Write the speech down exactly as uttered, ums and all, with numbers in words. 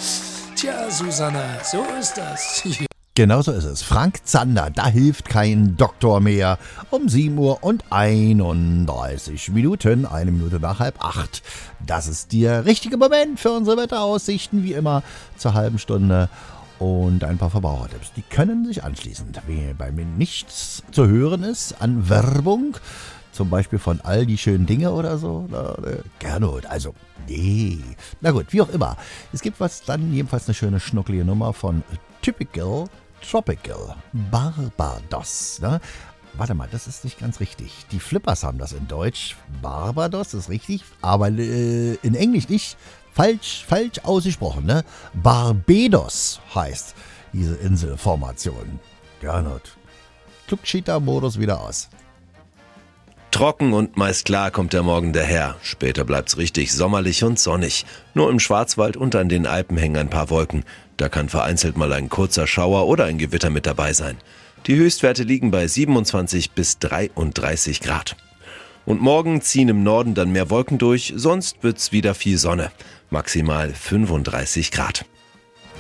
Tja, Susanne, so ist das. Genau so ist es. Frank Zander, da hilft kein Doktor mehr. Um sieben Uhr und einunddreißig Minuten, eine Minute nach halb acht. Das ist der richtige Moment für unsere Wetteraussichten, wie immer zur halben Stunde. Und ein paar Verbrauchertipps, die können sich anschließen. Wenn bei mir nichts zu hören ist an Werbung, zum Beispiel von all die schönen Dinge oder so, na, äh, gerne. Also, nee. Na gut, wie auch immer. Es gibt was dann jedenfalls eine schöne schnucklige Nummer von Typical Tropical Barbados. Ne? Warte mal, das ist nicht ganz richtig. Die Flippers haben das in Deutsch. Barbados ist richtig, aber äh, in Englisch nicht. Falsch, falsch ausgesprochen. Ne? Barbados heißt diese Inselformation. Gernot. Klugschieter-Modus wieder aus. Trocken und meist klar kommt der Morgen daher. Später bleibt's richtig sommerlich und sonnig. Nur im Schwarzwald und an den Alpen hängen ein paar Wolken. Da kann vereinzelt mal ein kurzer Schauer oder ein Gewitter mit dabei sein. Die Höchstwerte liegen bei siebenundzwanzig bis dreiunddreißig Grad. Und morgen ziehen im Norden dann mehr Wolken durch, sonst wird's wieder viel Sonne. Maximal fünfunddreißig Grad.